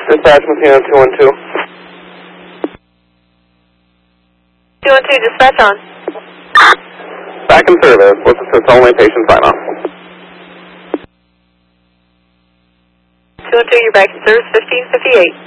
Dispatch, Mosquito 212. 212, dispatch on. Back in service. Let's assist only patient sign off. 212, you're back in service, 1558.